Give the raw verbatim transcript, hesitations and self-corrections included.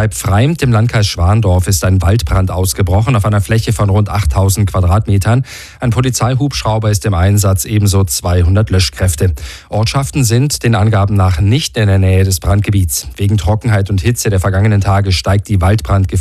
Bei Pfreimt im Landkreis Schwandorf ist ein Waldbrand ausgebrochen auf einer Fläche von rund achttausend Quadratmetern. Ein Polizeihubschrauber ist im Einsatz, ebenso zweihundert Löschkräfte. Ortschaften sind den Angaben nach nicht in der Nähe des Brandgebiets. Wegen Trockenheit und Hitze der vergangenen Tage steigt die Waldbrandgefahr